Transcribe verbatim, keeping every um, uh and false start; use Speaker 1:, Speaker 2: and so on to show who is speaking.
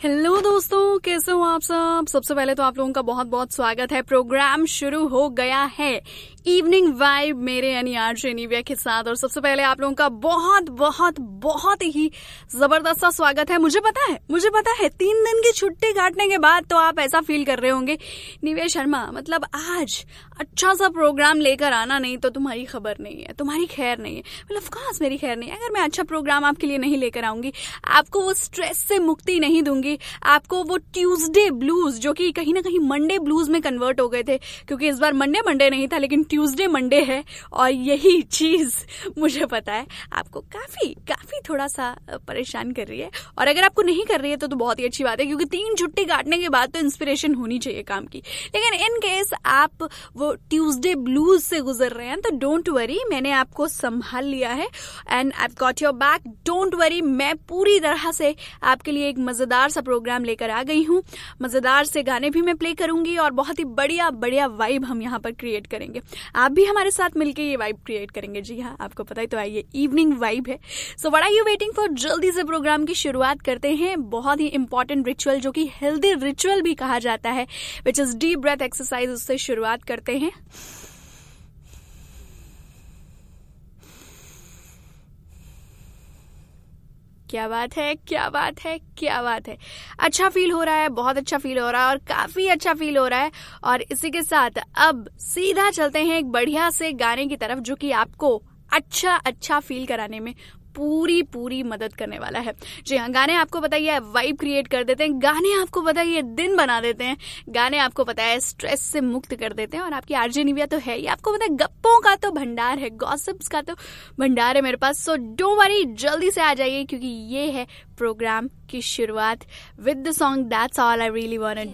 Speaker 1: Hello दोस्तों, कैसे हो आप सब। सबसे पहले तो आप लोगों का बहुत बहुत स्वागत है। प्रोग्राम शुरू हो गया है इवनिंग वाइब मेरे यानी आरजे निव्या के साथ। और सबसे पहले आप लोगों का बहुत बहुत बहुत ही जबरदस्त सा स्वागत है। मुझे पता है मुझे पता है तीन दिन की छुट्टी काटने के बाद तो आप ऐसा फील कर रहे होंगे, निव्या शर्मा मतलब आज अच्छा सा प्रोग्राम लेकर आना नहीं तो तुम्हारी खबर नहीं है, तुम्हारी खैर नहीं है। मतलब खास मेरी खैर नहीं है अगर मैं अच्छा प्रोग्राम आपके लिए नहीं लेकर आऊंगी, आपको वो स्ट्रेस से मुक्ति नहीं दूंगी, आपको वो ट्यूसडे ब्लूज जो कि कहीं ना कहीं मंडे ब्लूज में कन्वर्ट हो गए थे, क्योंकि इस बार मंडे मंडे नहीं था लेकिन ट्यूसडे मंडे है। और यही चीज मुझे पता है आपको काफी काफी थोड़ा सा परेशान कर रही है। और अगर आपको नहीं कर रही है तो, तो बहुत ही अच्छी बात है, क्योंकि तीन छुट्टी काटने के बाद तो इंस्पिरेशन होनी चाहिए काम की। लेकिन इन केस आप वो ट्यूसडे ब्लूज से गुजर रहे हैं तो डोंट वरी, मैंने आपको संभाल लिया है and I got your back. Don't worry, मैं पूरी तरह से आपके लिए एक मजेदार सा प्रोग्राम लेकर आ गई हूँ। मजेदार से गाने भी मैं प्ले करूंगी और बहुत ही बढ़िया बढ़िया वाइब हम यहाँ पर क्रिएट करेंगे। आप भी हमारे साथ मिलकर ये वाइब क्रिएट करेंगे। जी हाँ, आपको पता ही तो है ये इवनिंग वाइब है। So what are you waiting for, जल्दी से प्रोग्राम की शुरुआत करते हैं। बहुत ही इंपॉर्टेंट रिचुअल जो कि हेल्दी रिचुअल भी कहा जाता है, which is deep breath exercise, उससे शुरुआत करते हैं। क्या बात है, क्या बात है, क्या बात है। अच्छा फील हो रहा है, बहुत अच्छा फील हो रहा है और काफी अच्छा फील हो रहा है। और इसी के साथ अब सीधा चलते हैं एक बढ़िया से गाने की तरफ जो कि आपको अच्छा अच्छा फील कराने में पूरी पूरी मदद करने वाला है। जी हाँ, गाने आपको पता ही है वाइब क्रिएट कर देते हैं, गाने आपको पता ही है दिन बना देते हैं, गाने आपको पता है स्ट्रेस से मुक्त कर देते हैं। और आपकी आरजे निव्या तो है ही, आपको पता है गप्पों का तो भंडार है, गॉसिप्स का तो भंडार है मेरे पास। सो डोंट वरी, जल्दी से आ जाइए क्योंकि ये है प्रोग्राम की शुरुआत with the song that's all I really want to do.